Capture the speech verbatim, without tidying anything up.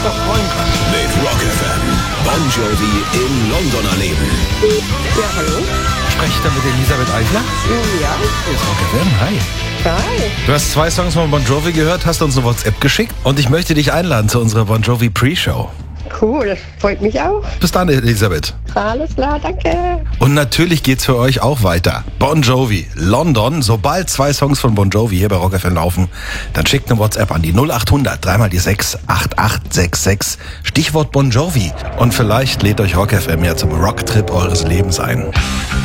doch freuen kann. Mit Rock F M. Bon Jovi im Londoner Leben. Ja, hallo? Spreche ich da mit Elisabeth Eifler? Ja. Hier ist Rock F M. Hi. Hi. Du hast zwei Songs von Bon Jovi gehört, hast uns eine WhatsApp geschickt und ich möchte dich einladen zu unserer Bon Jovi Pre-Show. Cool, das freut mich auch. Bis dann, Elisabeth. Alles klar, danke. Und natürlich geht's für euch auch weiter. Bon Jovi, London. Sobald zwei Songs von Bon Jovi hier bei Rock F M laufen, dann schickt eine WhatsApp an die null acht hundert, dreimal die sechs, acht acht sechs sechs. Stichwort Bon Jovi. Und vielleicht lädt euch Rock F M ja zum Rocktrip eures Lebens ein.